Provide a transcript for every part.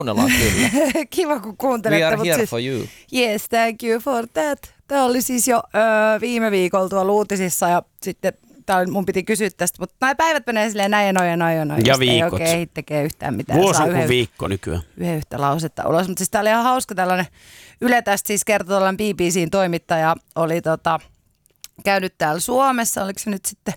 Kuunnellaan kyllä. Kiva, kun kuuntelette. We are here for you. Yes, thank you for that. Tämä oli siis jo viime viikolla tuolla uutisissa ja sitten mun piti kysyä tästä, mutta nämä päivät menee silleen näin ja noin. Ja viikot. Ei oikein tekee yhtään mitään. Vuosi on kuin viikko nykyään. Yhden yhtä lausetta ulos, mutta siis tämä oli ihan hauska tällainen. Yle tästä siis kertoi tällainen BBC:n toimittaja oli käynyt täällä Suomessa, oliko se nyt sitten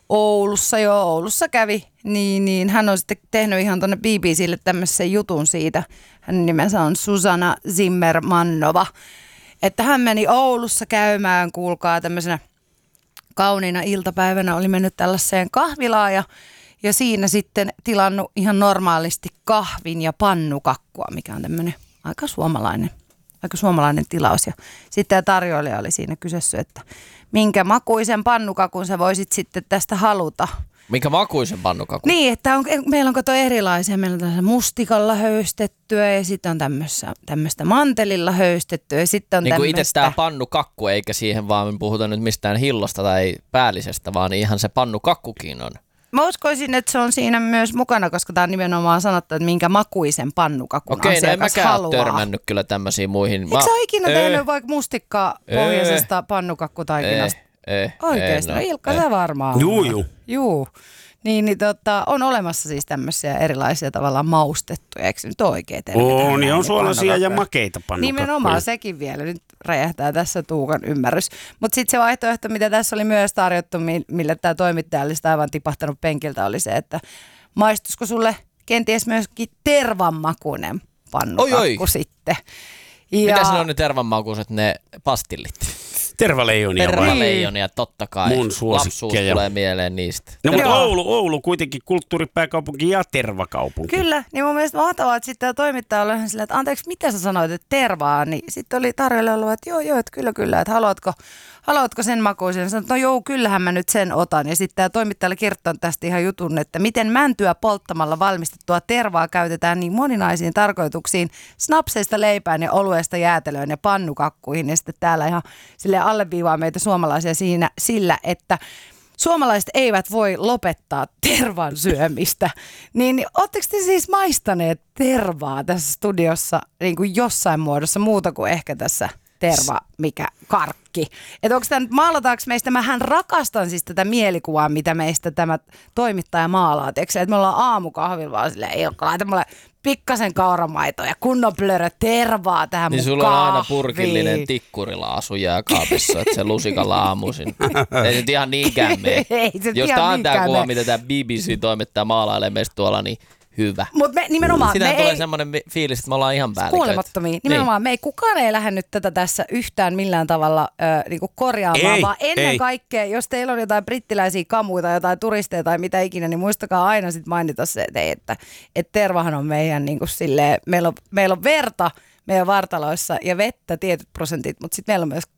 Oulussa kävi, niin hän on sitten tehnyt ihan tuonne BBC:lle tämmöisen jutun siitä. Hänen nimensä on Susanna Zimmermannova. Että hän meni Oulussa käymään, kuulkaa, tämmöisenä kauniina iltapäivänä oli mennyt tällaiseen kahvilaan ja siinä sitten tilannut ihan normaalisti kahvin ja pannukakkua, mikä on tämmöinen aika suomalainen tilaus. Ja sitten tämä tarjoilija oli siinä kysynyt, että minkä makuisen pannukakun sä voisit sitten tästä haluta. Minkä makuisen pannukakun? Niin, että meillä on kato erilaisia. Meillä on tämmöistä mustikalla höystettyä ja sitten on tämmöistä mantelilla höystettyä ja sitten on niin kuin itse tämä tämmöistä pannukakku, eikä siihen vaan puhuta nyt mistään hillosta tai päällisestä, vaan ihan se pannukakkukin on. Mä uskoisin, että se on siinä myös mukana, koska tämä on nimenomaan sanottu, että minkä makuisen pannukakun asiakas haluaa. Okei, no en mäkään törmännyt kyllä tämmöisiin muihin. Eikö sä ole ikinä tehnyt vaikka mustikkaa pohjaisesta pannukakkutaikinasta? Oikeesti, no Ilkka sä varmaan. Juu. Niin, on olemassa siis tämmöisiä erilaisia tavallaan maustettuja, eikö se nyt oikein tervetä? Niin on suolaisia ja makeita pannukakkuja. Nimenomaan sekin vielä, nyt räjähtää tässä Tuukan ymmärrys. Mutta sitten se vaihtoehto, mitä tässä oli myös tarjottu, mille tämä toimittaja oli aivan tipahtanut penkiltä, oli se, että maistuisiko sulle kenties myöskin tervanmakuinen pannukakku sitten. Mitä siinä on ne tervanmakuiset, ne pastillit? Tervaleijonia. Totta kai. Mun suosikkeja. Lapsuus tulee mieleen niistä. No mutta Oulu kuitenkin kulttuuripääkaupunki ja tervakaupunki. Kyllä, niin mun mielestä mahtavaa, että sitten toimittaja oli ihan silleen, että anteeksi, mitä sä sanoit, että tervaa? Niin sitten oli tarjolla ollut, että joo, että kyllä, että haluatko sen makuisen? Sanoin, että no joo, kyllähän mä nyt sen otan. Ja sitten tämä toimittaja oli kirjoittanut tästä ihan jutun, että miten mäntyä polttamalla valmistettua tervaa käytetään niin moninaisiin tarkoituksiin snapseista leipään ja oluesta jäätelöön ja pannukakkuihin. Ja sitten täällä ihan sille alleviivaa meitä suomalaisia siinä sillä, että suomalaiset eivät voi lopettaa tervan syömistä. Niin ootteko te siis maistaneet tervaa tässä studiossa niin kuin jossain muodossa muuta kuin ehkä tässä terva, mikä karkki? Että onko tämä nyt, maalataanko meistä, mähän rakastan siis tätä mielikuvaa, mitä meistä tämä toimittaja maalaa. Tiedätkö, että me ollaan aamukahvilla vaan silleen, Ilkka, laita mulle pikkasen kauramaitoa ja kunnon plörö tervaa tähän mun kahviin. Niin sulla on aina purkillinen tikkurilaasu jääkaapissa, että se lusikalla aamuisin. Ei nyt ihan niinkään mene. Jos tämä on tämä kuva, mitä tämä BBC-toimittaja maalailee meistä tuolla, niin hyvä. Mutta nimenomaan sitä tulee semmoinen fiilis, että me ollaan ihan päälliköitä. Kuulemattomia. Nimenomaan me ei kukaan ei lähde nyt tätä tässä yhtään millään tavalla niinku korjaamaan, vaan ennen kaikkea, jos teillä on jotain brittiläisiä kamuita, jotain turisteja tai mitä ikinä, niin muistakaa aina sit mainita se, että tervahan on meidän niinku silleen, meillä on verta meidän vartaloissa ja vettä tietyt prosentit, mutta sitten meillä on myös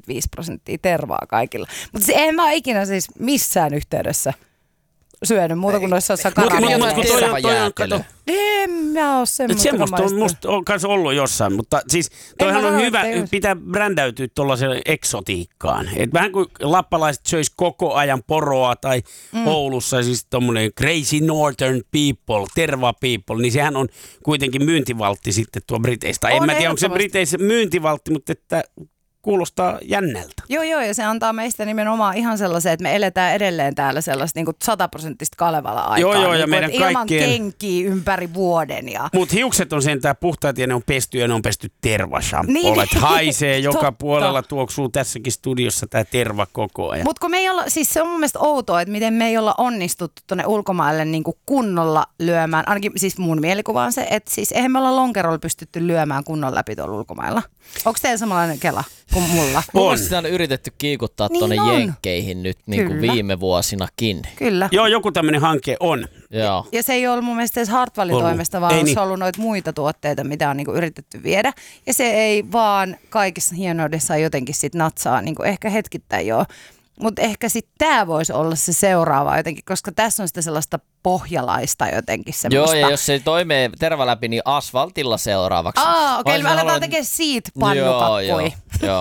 25% tervaa kaikilla. Mutta en mä ole ikinä siis missään yhteydessä syönyt muuta kuin noissa jossain tervajäätelö. En mä oo semmoista on musta kanssa ollut jossain, mutta siis toihan on hyvä, pitää brändäytyä tuollaiseen eksotiikkaan. Et vähän kuin lappalaiset söis koko ajan poroa tai Oulussa siis tommonen crazy northern people, terva people, niin sehän on kuitenkin myyntivaltti sitten tuo Briteistä. En mä tiedä, onko se Briteissä myyntivaltti, mutta että kuulostaa jännältä. Joo, ja se antaa meistä nimenomaan ihan sellaisen, että me eletään edelleen täällä sellaista niin 100% Kalevala-aikaa. Joo, niin ja meidän ilman kaikkien kenkiä ympäri vuoden. Mutta hiukset on sentään puhtaat ja ne on pesty ja ne on pesty tervashampoilla. Niin, haisee joka puolella, tuoksuu tässäkin studiossa tämä terva koko ajan. Mutta kun me ei olla, siis se on mun mielestä outoa, että miten me ei olla onnistuttu tuonne ulkomaille niin kuin kunnolla lyömään. Ainakin siis mun mielikuva on se, että siis eihän me olla lonkerolla pystytty lyömään kunnon läpi tuolla ulkomailla. Onko teillä samanlainen kela kuin mulla? On. Sitä on yritetty kiikuttaa niin tuonne jenkkeihin nyt niin kuin viime vuosinakin. Kyllä. Joo, joku tämmöinen hanke on. Joo. Ja se ei ole mun mielestä edes Hartwallin toimesta, vaan on ollut noita muita tuotteita, mitä on niinku yritetty viedä. Ja se ei vaan kaikessa hienoudessaan jotenkin sit natsaa, niinku ehkä hetkittäin joo. Mutta ehkä sitten tämä voisi olla se seuraava jotenkin, koska tässä on sitä sellaista pohjalaista jotenkin semmoista. Joo, ja jos se toimii terva läpi, niin asfaltilla seuraavaksi. Okei, me aletaan tekemään siitä pannukakkuja. Joo.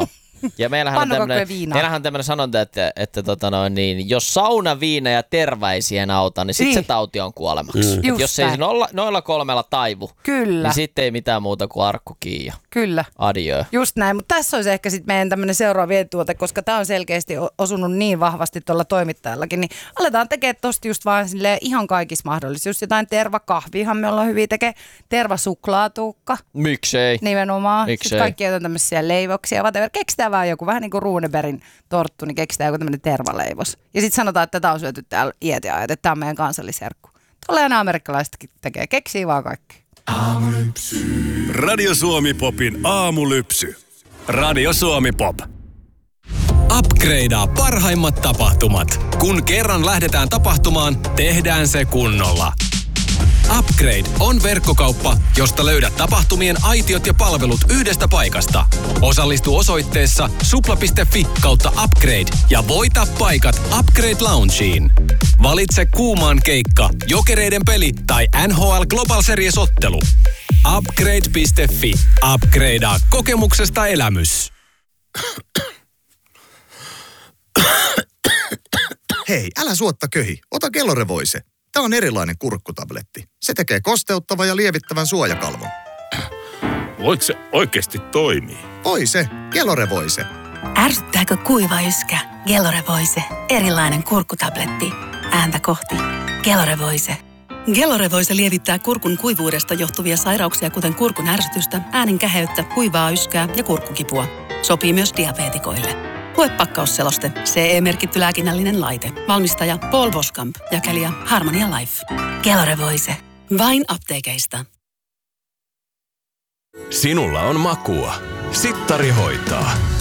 Ja meillähän on tämmöinen sanonta, että jos saunaviina ja terväisiä auta, niin sitten se tauti on kuolemaksi. Jos ei se noilla 3 taivu, niin sitten ei mitään muuta kuin arkku kiinni. Kyllä. Adieu. Just näin, mutta tässä olisi ehkä sitten meidän tämmöinen seuraava vientituote, koska tämä on selkeästi osunut niin vahvasti tuolla toimittajallakin, niin aletaan tekemään tosta just vaan ihan kaikissa mahdollisissa. Just jotain tervakahvihan me ollaan hyviä tekemään, tervasuklaatuukka. Miksei? Nimenomaan. Miksei? Sitten kaikki jotain tämmöisiä leivoksia, whatever. Keksitään vaan joku, vähän niin kuin Runebergin torttu, niin keksitään joku tämmöinen tervaleivos. Ja sitten sanotaan, että tätä on syöty täällä iätiajat, että tämä on meidän kansallisherkku. Tolleen amerikkalaisetkin tekee, keksii vaan kaikki. Aamulypsy. Radio Suomi Popin aamulypsy. Radio Suomi Pop. Upgradea parhaimmat tapahtumat. Kun kerran lähdetään tapahtumaan, tehdään se kunnolla. Upgrade on verkkokauppa, josta löydät tapahtumien aitiot ja palvelut yhdestä paikasta. Osallistu osoitteessa supla.fi/upgrade ja voita paikat Upgrade Loungeen. Valitse kuumaan keikka, Jokereiden peli tai NHL Global Series-ottelu. Upgrade.fi. Upgradea kokemuksesta elämys. Hei, älä suotta köhi. Ota Gelore-Voice. Tämä on erilainen kurkkutabletti. Se tekee kosteuttavan ja lievittävän suojakalvon. Voiko se oikeasti toimii? Voi se. Gelore-Voice. Ärsyttääkö kuiva yskä? Gelore-Voice. Erilainen kurkkutabletti. Ääntä kohti. Gelore-Voice. Gelore-Voice lievittää kurkun kuivuudesta johtuvia sairauksia, kuten kurkun ärsytystä, äänen käheyttä, kuivaa yskää ja kurkkukipua. Sopii myös diabeetikoille. Lue pakkausseloste. CE-merkitty lääkinnällinen laite. Valmistaja Paul Boskamp. Jakelija Harmonia Life. Gelore-Voice. Vain apteekeista. Sinulla on makua. Sittari hoitaa.